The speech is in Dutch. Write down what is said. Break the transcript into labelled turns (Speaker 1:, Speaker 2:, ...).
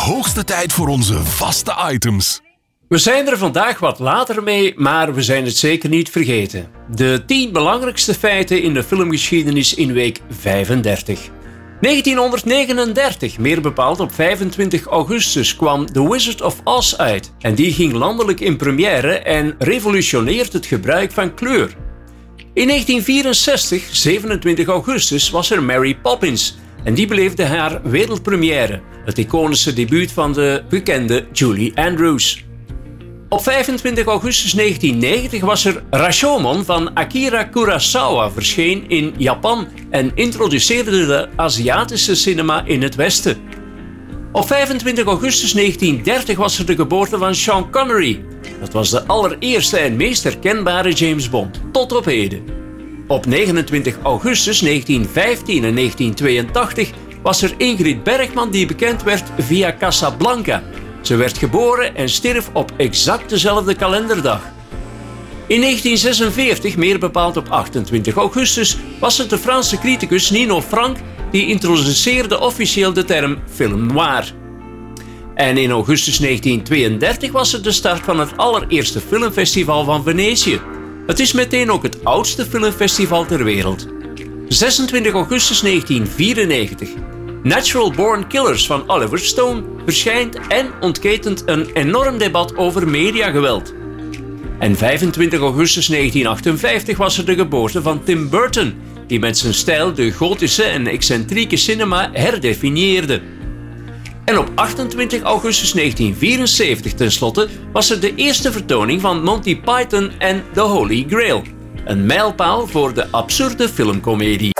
Speaker 1: hoogste tijd voor onze vaste items.
Speaker 2: We zijn er vandaag wat later mee, maar we zijn het zeker niet vergeten. De 10 belangrijkste feiten in de filmgeschiedenis in week 35. 1939, meer bepaald op 25 augustus, kwam The Wizard of Oz uit. En die ging landelijk in première en revolutioneert het gebruik van kleur. In 1964, 27 augustus, was er Mary Poppins. En die beleefde haar wereldpremière, het iconische debuut van de bekende Julie Andrews. Op 25 augustus 1990 was er Rashomon van Akira Kurosawa verscheen in Japan en introduceerde de Aziatische cinema in het Westen. Op 25 augustus 1930 was er de geboorte van Sean Connery. Dat was de allereerste en meest herkenbare James Bond, tot op heden. Op 29 augustus 1915 en 1982 was er Ingrid Bergman die bekend werd via Casablanca. Ze werd geboren en stierf op exact dezelfde kalenderdag. In 1946, meer bepaald op 28 augustus, was het de Franse criticus Nino Frank die introduceerde officieel de term film noir. En in augustus 1932 was het de start van het allereerste filmfestival van Venetië. Het is meteen ook het oudste filmfestival ter wereld. 26 augustus 1994. Natural Born Killers van Oliver Stone verschijnt en ontketent een enorm debat over mediageweld. En 25 augustus 1958 was er de geboorte van Tim Burton, die met zijn stijl de gotische en excentrieke cinema herdefinieerde. En op 28 augustus 1974 tenslotte was er de eerste vertoning van Monty Python en The Holy Grail, een mijlpaal voor de absurde filmcomedie.